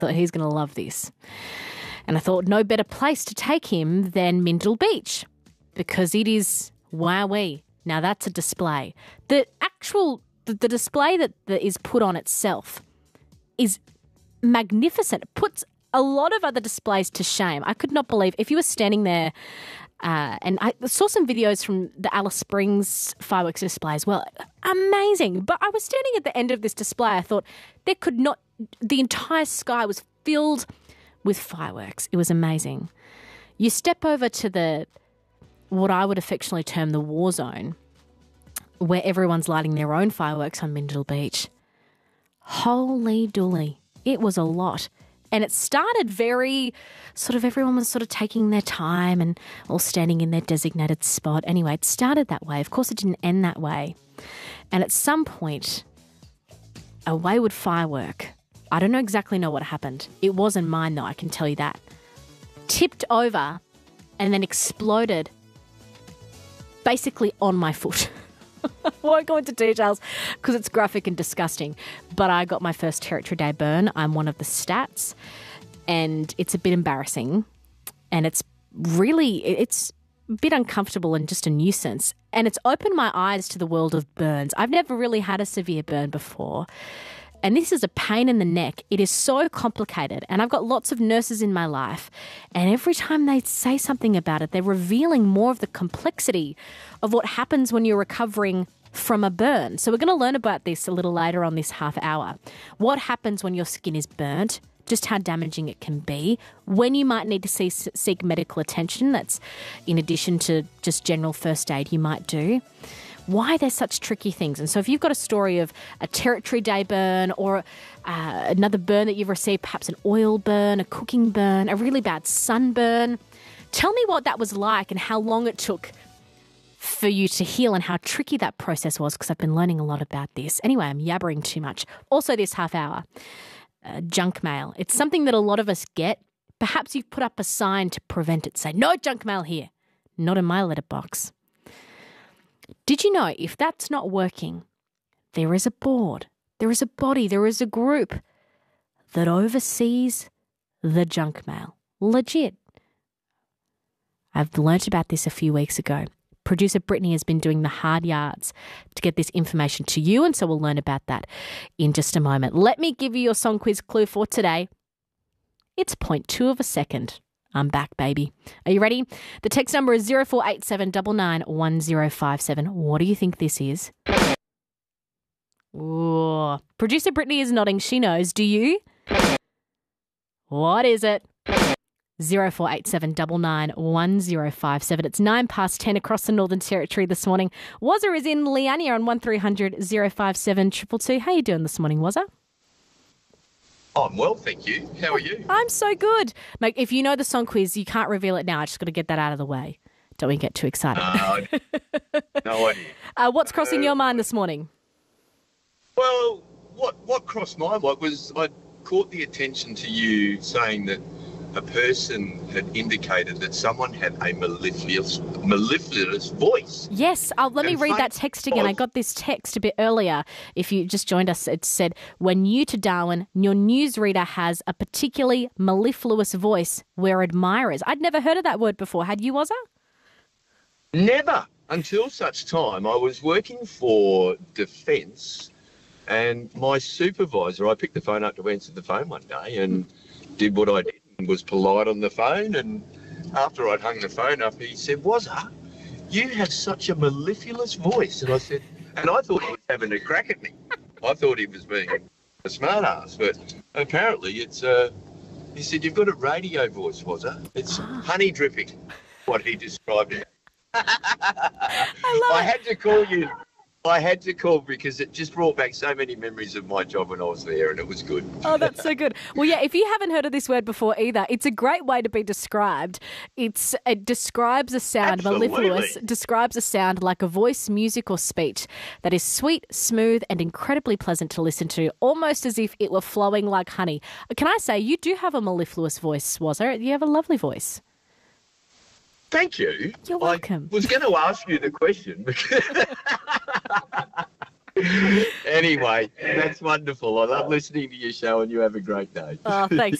Thought he's going to love this. And I thought no better place to take him than Mindil Beach because it is wowee. Now that's a display. The display that is put on itself is magnificent. It puts a lot of other displays to shame. I could not believe if you were standing there and I saw some videos from the Alice Springs fireworks display as well. Amazing. But I was standing at the end of this display. I thought the entire sky was filled with fireworks. It was amazing. You step over to what I would affectionately term the war zone, where everyone's lighting their own fireworks on Mindil Beach. Holy dooly. It was a lot. And it started very everyone was taking their time and all standing in their designated spot. Anyway, it started that way. Of course, it didn't end that way. And at some point, a wayward firework, I don't exactly know what happened. It wasn't mine, though, I can tell you that. Tipped over and then exploded basically on my foot. I won't go into details because it's graphic and disgusting, but I got my first Territory Day burn. I'm one of the stats, and it's a bit embarrassing, and it's a bit uncomfortable and just a nuisance, and it's opened my eyes to the world of burns. I've never really had a severe burn before, and this is a pain in the neck. It is so complicated, and I've got lots of nurses in my life, and every time they say something about it, they're revealing more of the complexity of what happens when you're recovering from a burn. So we're going to learn about this a little later on this half hour. What happens when your skin is burnt, just how damaging it can be, when you might need to seek medical attention. That's in addition to just general first aid you might do. Why there's such tricky things. And so if you've got a story of a Territory Day burn or another burn that you've received, perhaps an oil burn, a cooking burn, a really bad sunburn, tell me what that was like and how long it took for you to heal and how tricky that process was, because I've been learning a lot about this. Anyway, I'm yabbering too much. Also this half hour, junk mail. It's something that a lot of us get. Perhaps you've put up a sign to prevent it. Say, no junk mail here. Not in my letterbox. Did you know if that's not working, there is a board, there is a body, there is a group that oversees the junk mail? Legit. I've learnt about this a few weeks ago. Producer Brittany has been doing the hard yards to get this information to you, and so we'll learn about that in just a moment. Let me give you your song quiz clue for today. It's 0.2 of a second. I'm back, baby. Are you ready? The text number is 0487 991057. What do you think this is? Ooh. Producer Brittany is nodding. She knows. Do you? What is it? 0487 991057. It's 10:09 across the Northern Territory this morning. Wazza is in Leania on 1300 057 222. How are you doing this morning, Wazza? I'm well, thank you. How are you? I'm so good. Mate, if you know the song quiz, you can't reveal it now. I just got to get that out of the way. Don't we get too excited? No idea. What's crossing your mind this morning? Well, what crossed my mind was I caught the attention to you saying that a person had indicated that someone had a mellifluous voice. Yes, let me read that text again. I got this text a bit earlier. If you just joined us, it said, when new to Darwin, your newsreader has a particularly mellifluous voice. We're admirers. I'd never heard of that word before. Had you, Wazza? Never, until such time. I was working for Defence, and my supervisor, I picked the phone up to answer the phone one day and did what I did. Was polite on the phone, and after I'd hung the phone up, he said, Wazza, you have such a mellifluous voice. And I said, and I thought he was having a crack at me. I thought he was being a smart ass, but apparently it's he said, you've got a radio voice, Wazza. It's honey dripping, what he described it. I had to call you. I had to call because it just brought back so many memories of my job when I was there, and it was good. Oh, that's so good. Well, yeah, if you haven't heard of this word before either, it's a great way to be described. It describes a sound, mellifluous, describes a sound like a voice, music or speech that is sweet, smooth and incredibly pleasant to listen to, almost as if it were flowing like honey. Can I say, you do have a mellifluous voice, Wazza. You have a lovely voice. Thank you. You're welcome. I was going to ask you the question because Anyway, that's wonderful. I love listening to your show, and you have a great day. Oh, thanks.